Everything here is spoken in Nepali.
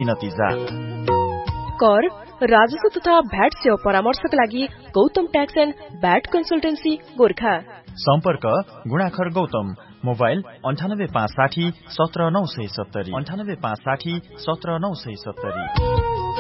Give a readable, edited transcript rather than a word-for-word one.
नतिजा। कर, राजस्व तथा भ्याट सेवा परामर्शका लागि Gautam tax and VAT consultancy Gorkha. सम्पर्क गुणाखर गौतम, मोबाइल 98 560 17 970 98 560 17 970।